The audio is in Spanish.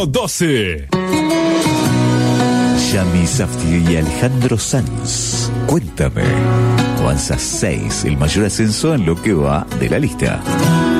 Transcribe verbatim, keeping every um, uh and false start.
doce. Yami Safdie y Alejandro Sanz. Cuéntame. Avanza seis, el mayor ascenso en lo que va de la lista.